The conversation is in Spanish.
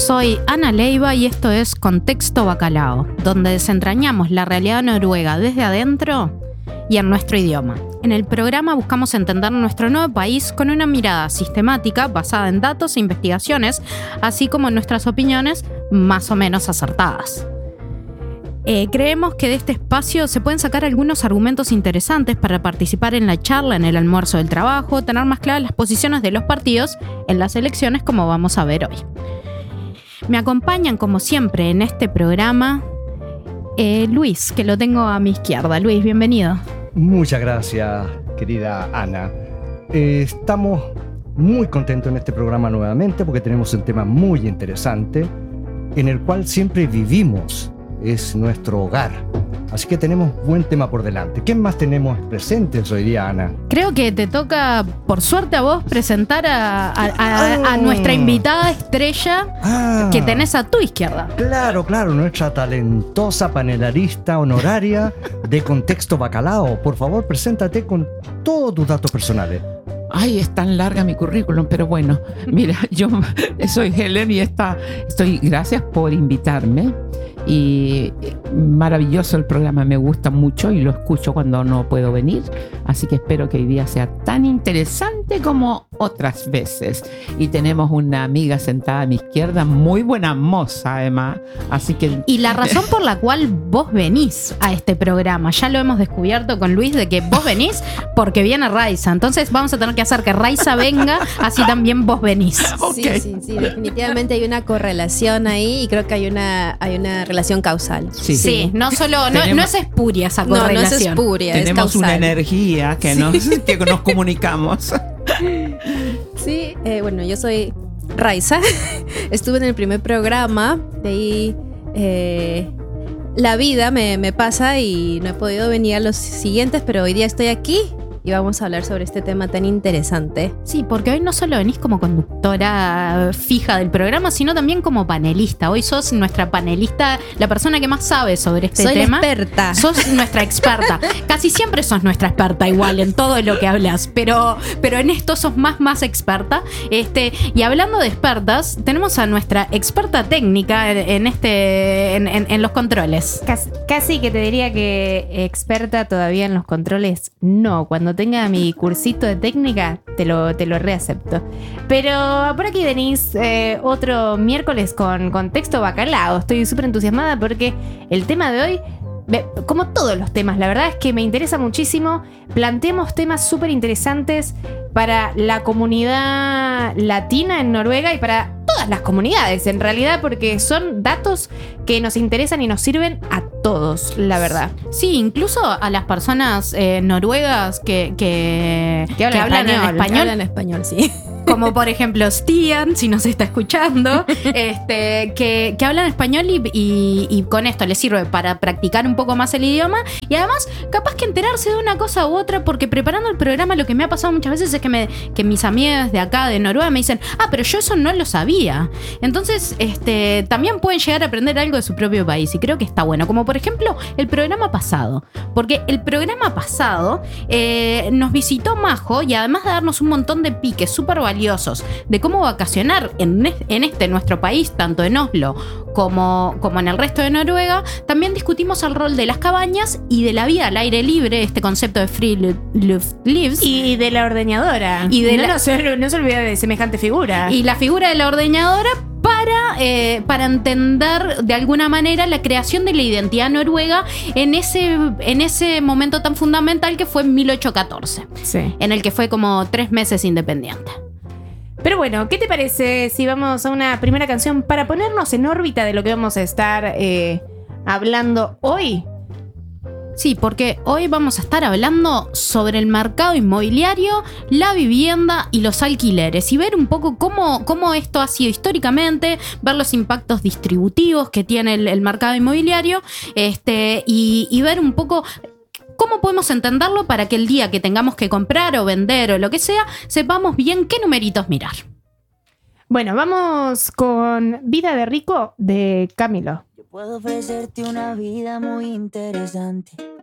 Soy Ana Leiva y esto es Contexto Bacalao, donde desentrañamos la realidad noruega desde adentro y en nuestro idioma. En el programa buscamos entender nuestro nuevo país con una mirada sistemática basada en datos e investigaciones, así como en nuestras opiniones más o menos acertadas. Creemos que de este espacio se pueden sacar algunos argumentos interesantes para participar en la charla en el almuerzo del trabajo, tener más claras las posiciones de los partidos en las elecciones, como vamos a ver hoy. Me acompañan, como siempre, en este programa Luis, que lo tengo a mi izquierda. Luis, bienvenido. Muchas gracias, querida Ana. Estamos muy contentos en este programa nuevamente porque tenemos un tema muy interesante en el cual siempre vivimos. Es nuestro hogar. Así que tenemos buen tema por delante. ¿Quién más tenemos presentes hoy día, Ana? Creo que te toca, por suerte a vos, presentar a nuestra invitada estrella que tenés a tu izquierda. Claro, nuestra talentosa panelarista honoraria de Contexto Bacalao. Por favor, preséntate con todos tus datos personales. Ay, es tan larga mi currículum, pero bueno, mira, yo soy Helen y gracias por invitarme. Y maravilloso el programa, me gusta mucho y lo escucho cuando no puedo venir, así que espero que hoy día sea tan interesante como otras veces. Y tenemos una amiga sentada a mi izquierda, muy buena moza además, así que... Y la razón por la cual vos venís a este programa, ya lo hemos descubierto con Luis, de que vos venís porque viene Raiza, entonces vamos a tener que hacer que Raiza venga, así también vos venís. Okay. Sí, definitivamente hay una correlación ahí y creo que hay una relación causal. Sí, no es espuria esa correlación. No es espuria, tenemos es causal. Una energía que nos comunicamos. Sí, bueno, yo soy Raiza. Estuve en el primer programa, de ahí la vida me pasa y no he podido venir a los siguientes, pero hoy día estoy aquí y vamos a hablar sobre este tema tan interesante. Sí, porque hoy no solo venís como conductora fija del programa, sino también como panelista. Hoy sos nuestra panelista, la persona que más sabe sobre este tema. Soy la experta. Sos nuestra experta. Casi siempre sos nuestra experta igual en todo lo que hablas, pero en esto sos más experta. Y hablando de expertas, tenemos a nuestra experta técnica en los controles. Casi que te diría que experta todavía en los controles, no. Cuando tenga mi cursito de técnica, te lo reacepto. Pero por aquí venís otro miércoles con Contexto Bacalao. Estoy súper entusiasmada porque el tema de hoy, como todos los temas, la verdad es que me interesa muchísimo. Planteamos temas súper interesantes para la comunidad latina en Noruega y para todas las comunidades, en realidad, porque son datos que nos interesan y nos sirven a todos, la verdad. Sí, incluso a las personas noruegas que hablan en español. Que hablan español, sí. Como por ejemplo Stian, si nos está escuchando, que hablan español y con esto les sirve para practicar un poco más el idioma y además capaz que enterarse de una cosa u otra, porque preparando el programa lo que me ha pasado muchas veces es que mis amigas de acá de Noruega me dicen, pero yo eso no lo sabía. Entonces también pueden llegar a aprender algo de su propio país y creo que está bueno, como por ejemplo el programa pasado, porque el programa pasado nos visitó Majo y además de darnos un montón de piques súper valiosos de cómo vacacionar en nuestro país, tanto en Oslo como en el resto de Noruega, también discutimos el rol de las cabañas y de la vida al aire libre, este concepto de free lives. Y de la ordeñadora. Y no se olvide de semejante figura. Y la figura de la ordeñadora para entender de alguna manera la creación de la identidad noruega en ese momento tan fundamental que fue en 1814, sí, en el que fue como 3 meses independiente. Pero bueno, ¿qué te parece si vamos a una primera canción para ponernos en órbita de lo que vamos a estar hablando hoy? Sí, porque hoy vamos a estar hablando sobre el mercado inmobiliario, la vivienda y los alquileres y ver un poco cómo esto ha sido históricamente, ver los impactos distributivos que tiene el mercado inmobiliario y ver un poco cómo podemos entenderlo para que el día que tengamos que comprar o vender o lo que sea, sepamos bien qué numeritos mirar. Bueno, vamos con Vida de Rico de Camilo. Puedo ofrecerte una vida muy interesante,